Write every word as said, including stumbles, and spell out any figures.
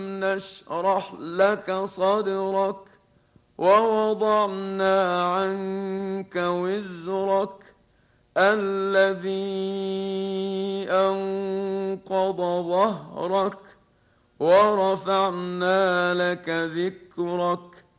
نشرح لك صدرك ووضعنا عنك وزرك الذي أنقض ظهرك ورفعنا لك ذكرك